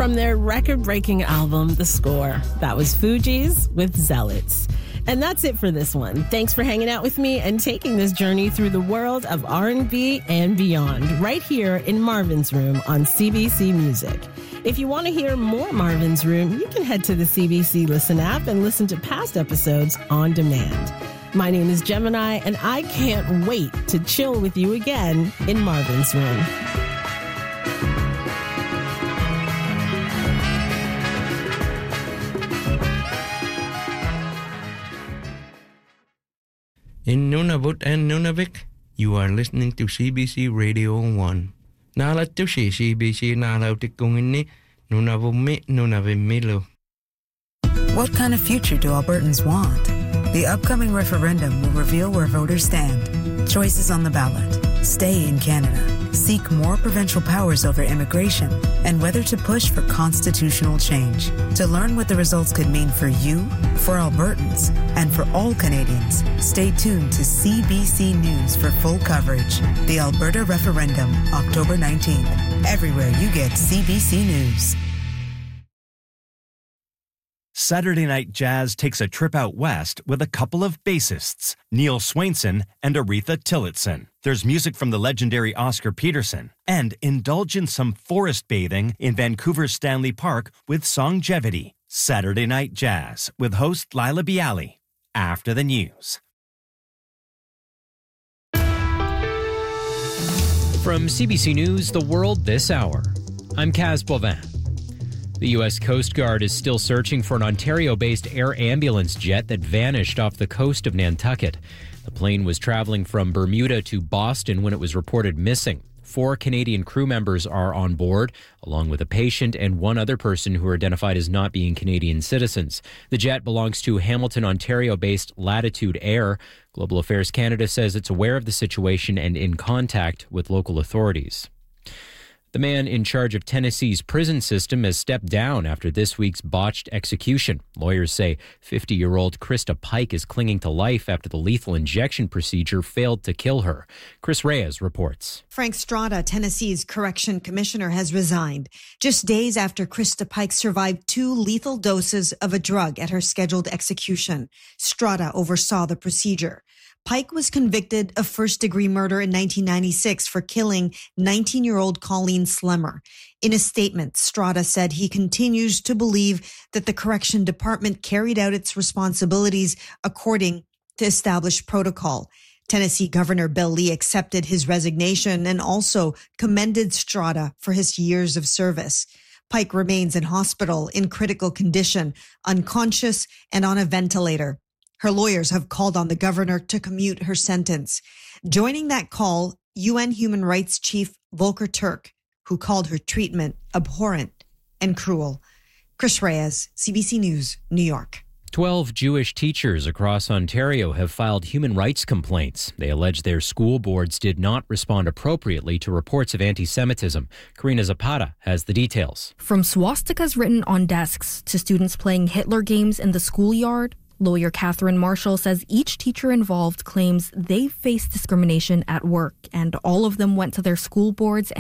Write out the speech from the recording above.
from their record-breaking album, The Score. That was Fugees with Zealots. And that's it for this one. Thanks for hanging out with me and taking this journey through the world of R&B and beyond, right here in Marvin's Room on CBC Music. If you want to hear more Marvin's Room, you can head to the CBC Listen app and listen to past episodes on demand. My name is Gemini, and I can't wait to chill with you again in Marvin's Room. In Nunavut and Nunavik, you are listening to CBC Radio 1. Nalat to CBC nalautikungini Nunavumi Nunavimilu. What kind of future do Albertans want? The upcoming referendum will reveal where voters stand. Choices on the ballot. Stay in Canada. Seek more provincial powers over immigration, and whether to push for constitutional change. To learn what the results could mean for you, for Albertans, and for all Canadians, stay tuned to CBC News for full coverage. The Alberta Referendum, October 19th. Everywhere you get CBC News. Saturday Night Jazz takes a trip out west with a couple of bassists, Neil Swainson and Aretha Tillotson. There's music from the legendary Oscar Peterson, and indulge in some forest bathing in Vancouver's Stanley Park with Songevity. Saturday Night Jazz with host Lila Bialy. After the news. From CBC News, The World This Hour, I'm Kaz Bovin. The U.S. Coast Guard is still searching for an Ontario-based air ambulance jet that vanished off the coast of Nantucket. The plane was traveling from Bermuda to Boston when it was reported missing. 4 Canadian crew members are on board, along with a patient and one other person who are identified as not being Canadian citizens. The jet belongs to Hamilton, Ontario-based Latitude Air. Global Affairs Canada says it's aware of the situation and in contact with local authorities. The man in charge of Tennessee's prison system has stepped down after this week's botched execution. Lawyers say 50-year-old Krista Pike is clinging to life after the lethal injection procedure failed to kill her. Chris Reyes reports. Frank Strada, Tennessee's correction commissioner, has resigned just days after Krista Pike survived 2 lethal doses of a drug at her scheduled execution. Strada oversaw the procedure. Pike was convicted of first-degree murder in 1996 for killing 19-year-old Colleen Slemmer. In a statement, Strada said he continues to believe that the Correction Department carried out its responsibilities according to established protocol. Tennessee Governor Bill Lee accepted his resignation and also commended Strada for his years of service. Pike remains in hospital in critical condition, unconscious and on a ventilator. Her lawyers have called on the governor to commute her sentence. Joining that call, UN Human Rights Chief Volker Turk, who called her treatment abhorrent and cruel. Chris Reyes, CBC News, New York. 12 Jewish teachers across Ontario have filed human rights complaints. They allege their school boards did not respond appropriately to reports of anti-Semitism. Karina Zapata has the details. From swastikas written on desks to students playing Hitler games in the schoolyard, lawyer Catherine Marshall says each teacher involved claims they faced discrimination at work, and all of them went to their school boards